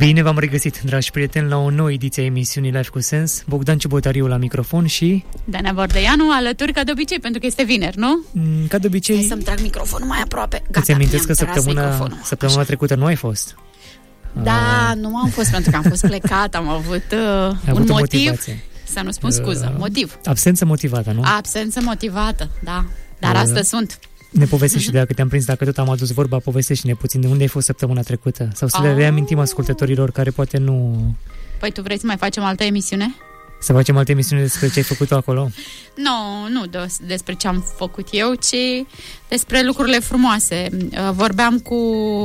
Bine v-am regăsit, dragi prieteni, la o nouă ediție a emisiunii Life cu Sens. Bogdan Ciubotariu la microfon și... Dana Bordeianu, alături ca de obicei, pentru că este vineri, nu? Ca de obicei... Hai să-mi trag microfonul mai aproape. Gata, îți amintesc că săptămâna trecută nu ai fost? Da, nu am fost pentru că am fost plecat, am avut un motiv. Să nu spun scuză, motiv. Absență motivată, nu? Absență motivată, da. Dar astăzi sunt. Ne povestești și dacă te-am prins, dacă tot am adus vorba, povestește-ne puțin de unde ai fost săptămâna trecută. Sau să le reamintim ascultătorilor care poate nu... Păi tu vrei să mai facem altă emisiune? Să facem alte emisiuni despre ce ai făcut acolo? Nu despre ce am făcut eu, ci despre lucrurile frumoase. Vorbeam cu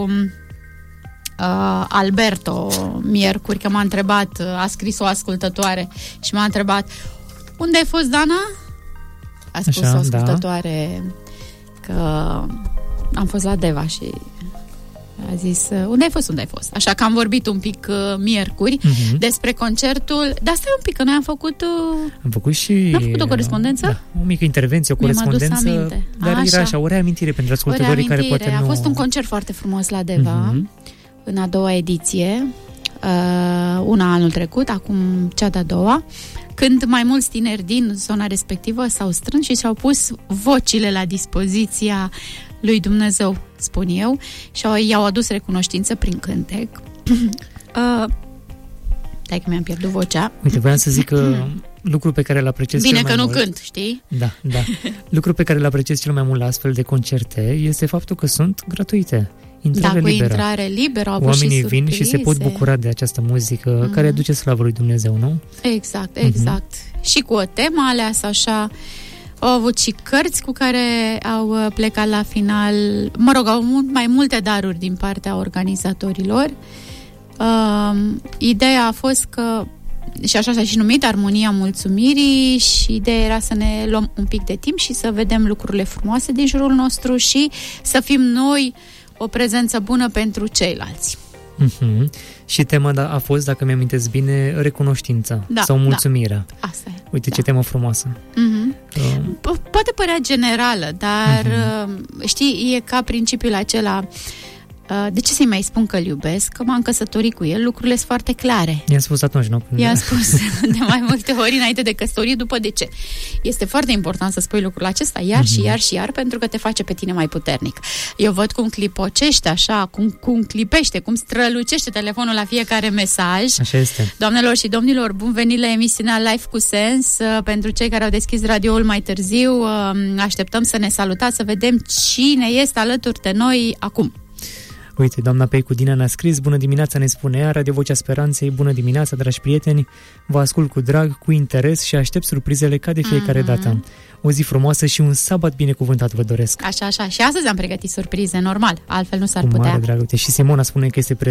Alberto miercuri, că m-a întrebat, a scris o ascultătoare și m-a întrebat: unde ai fost, Dana? A spus o ascultătoare că am fost la Deva și a zis: unde ai fost? Așa că am vorbit un pic miercuri despre concertul. Dar stai un pic, că noi am făcut și... Am făcut o corespondență? Da, o mică intervenție, o corespondență. Dar era așa, o reamintire pentru ascultătorii care poate nu... A fost un concert foarte frumos la Deva, în a doua ediție, una anul trecut, acum cea de-a doua, când mai mulți tineri din zona respectivă s-au strâns și și-au pus vocile la dispoziția lui Dumnezeu, spun eu, și i-au adus recunoștință prin cântec. Dai că mi-am pierdut vocea. Uite, voiam să zic că lucru pe care îl apreciez cel mai mult... Bine că nu cânt, știi? Da. Lucru pe care îl apreciez cel mai mult la astfel de concerte este faptul că sunt gratuite. Intrare liberă. Oamenii vin și se pot bucura de această muzică care aduce slavă lui Dumnezeu, nu? Exact. Și cu o temă aleasă așa. Au avut și cărți cu care au plecat la final. Mă rog, au mai multe daruri din partea organizatorilor. Ideea a fost că, și așa s-a și numit, Armonia Mulțumirii, și ideea era să ne luăm un pic de timp și să vedem lucrurile frumoase din jurul nostru și să fim noi o prezență bună pentru ceilalți. Și tema a fost, dacă mi-amintesc bine, recunoștința sau mulțumirea. Da. Asta e. Uite ce temă frumoasă. Poate părea generală, dar știi, e ca principiul acela: de ce să-i mai spun că-l iubesc? Că m-am căsătorit cu el, lucrurile sunt foarte clare. I-am spus atunci, nu? I-am spus de mai multe ori înainte de căsătorie, după de ce. Este foarte important să spui lucrul acesta iar, pentru că te face pe tine mai puternic. Eu văd cum clipocește așa, cum clipește, cum strălucește telefonul la fiecare mesaj. Așa este. Doamnelor și domnilor, bun venit la emisiunea Life cu Sens. Pentru cei care au deschis radioul mai târziu, așteptăm să ne salutați, să vedem cine este alături de noi acum. Uite, doamna Peicu Dina ne-a scris: bună dimineața, ne spune ea, Radio Vocea Speranței. Bună dimineața, dragi prieteni, vă ascult cu drag, cu interes și aștept surprizele ca de fiecare dată. O zi frumoasă și un sabat binecuvântat vă doresc. Așa. Și astăzi am pregătit surprize, normal, altfel nu s-ar putea. Mare drag. Uite, și Simona spune că este